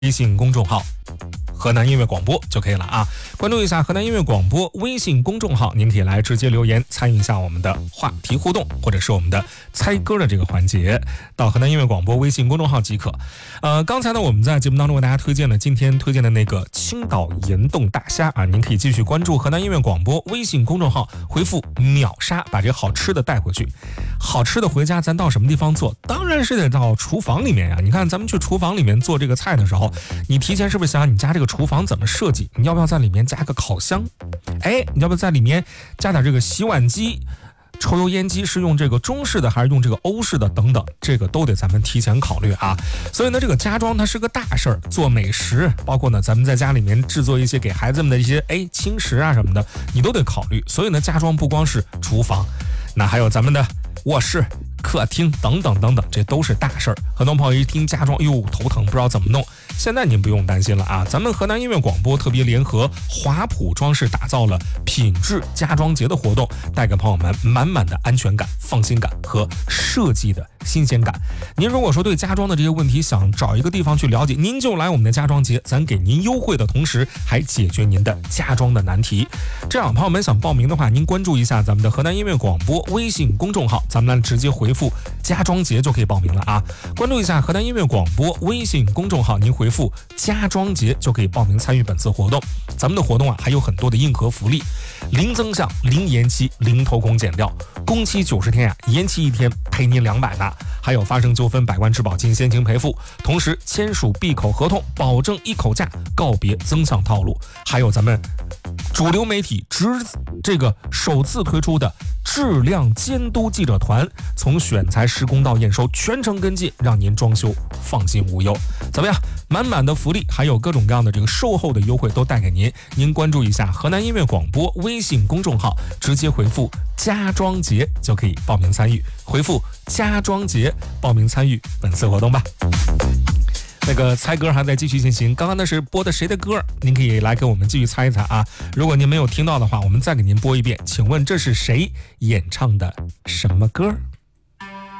微信公众号河南音乐广播就可以了啊，关注一下河南音乐广播微信公众号，您可以来直接留言参与一下我们的话题互动，或者是我们的猜歌的这个环节，到河南音乐广播微信公众号即可。刚才呢我们在节目当中为大家推荐了今天推荐的那个青岛岩洞大虾啊，您可以继续关注河南音乐广播微信公众号，回复秒杀把这个好吃的带回去。好吃的回家咱到什么地方做？当然是得到厨房里面呀。你看咱们去厨房里面做这个菜的时候，你提前是不是想你家这个厨房怎么设计？你要不要在里面加个烤箱？你要不要在里面加点这个洗碗机？抽油烟机是用这个中式的还是用这个欧式的等等，这个都得咱们提前考虑啊。所以呢，这个家装它是个大事儿，做美食，包括呢咱们在家里面制作一些给孩子们的一些轻食啊什么的，你都得考虑。所以呢，家装不光是厨房，那还有咱们的卧室、客厅等等等等，这都是大事儿。很多朋友一听家装，头疼，不知道怎么弄。现在您不用担心了啊，咱们河南音乐广播特别联合华普装饰打造了品质家装节的活动，带给朋友们满满的安全感、放心感和设计的新鲜感。您如果说对家装的这些问题想找一个地方去了解，您就来我们的家装节，咱给您优惠的同时还解决您的家装的难题。这样朋友们想报名的话，您关注一下咱们的河南音乐广播微信公众号，咱们来直接回复家装节就可以报名了啊。关注一下河南音乐广播微信公众号，您回复家装节就可以报名参与本次活动。咱们的活动啊还有很多的硬核福利，零增项、零延期、零偷工减料，工期90天呀，延期1天赔您200呢。还有发生纠纷100万质保金先行赔付，同时签署闭口合同，保证一口价，告别增项套路。还有咱们主流媒体首次推出的质量监督记者团，从选材施工到验收全程跟进，让您装修放心无忧。怎么样？满满的福利，还有各种各样的这个售后的优惠都带给您。您关注一下河南音乐广播微信公众号，直接回复家装节就可以报名参与，回复家装节报名参与本次活动吧。那个猜歌还在继续进行，刚刚那是播的谁的歌？您可以来给我们继续猜一猜啊。如果您没有听到的话，我们再给您播一遍，请问这是谁演唱的什么歌？